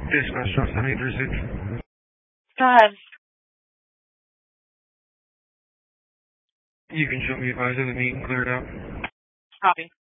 Dispatch, Trust 936. Go ahead. You can show me advisor the meeting cleared out. Copy.